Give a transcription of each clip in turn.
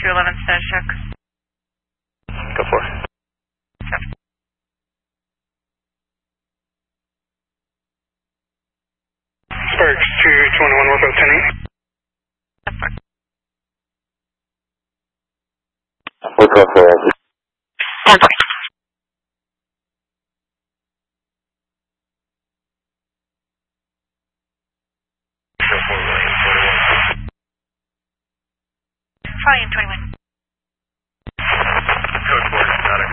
211 status check. Go for it. Sparks 221, work out 10-8. We'll go for it. 10-4. Volume 21. Code 4, static.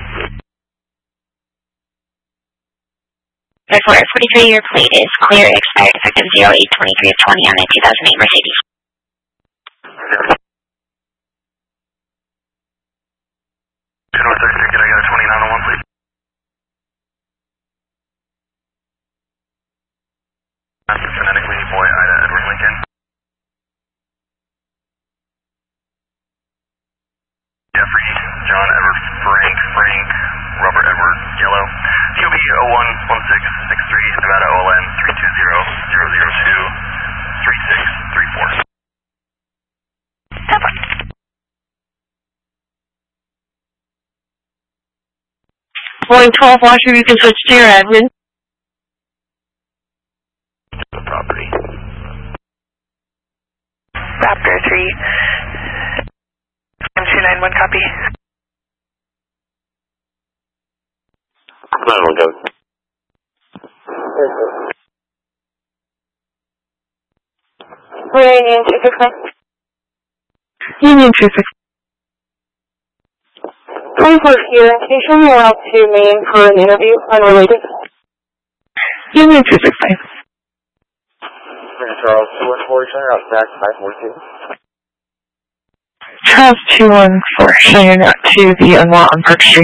Code 443, your plate is clear, expired effective 08/23 of 20 on a 2008 Mercedes. North 36, can I get a 2901, please? Phonetically, boy, Ida, Edward Lincoln. Jeffrey, John, Edward, Frank, Robert, Edward, Yellow. DOB 011663, Nevada OLN 320-002-3634. Boeing 12 Washington, you can switch to your admin. The property. Raptor 3. M291, copy. Come on, we'll go. Union 269. Union 269. 24 here. Can you show me around to Maine for an interview unrelated? Union 269. Charles 214, out back 542. Charles 214, showing out to the Unlaw on Park Street.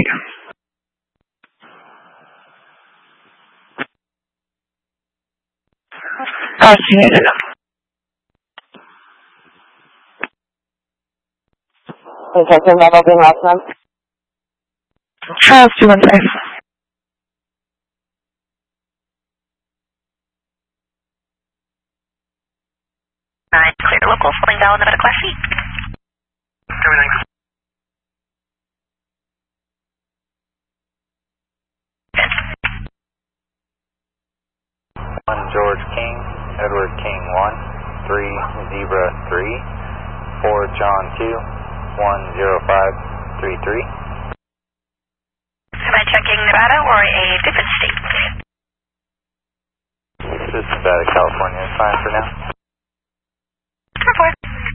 Estimated. Is that the level being last month? Charles 215. Clear local, flying down Nevada Class C. Everything. One George King, Edward King 1, 3 Zebra 3, 4 John 2, 10533. Am I checking Nevada or a different state? Just Nevada, California is fine for now. Report.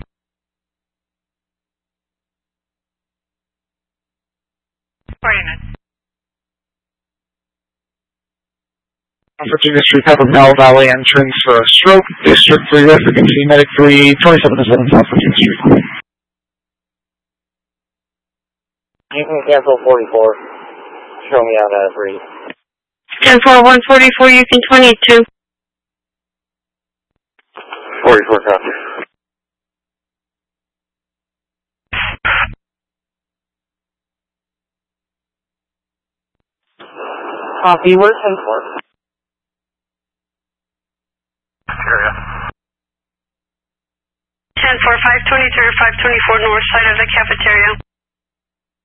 Virginia Street, Pepper Mill Valley entrance, stroke, District 3 residency, Medic 3, 27-7 South Virginia Street. You can cancel 44. Show me out at 3. Cancel 144, you can 22. 44 copy. Copy, where's 10-4? Area. 10-4, 523 or 524 north side of the cafeteria.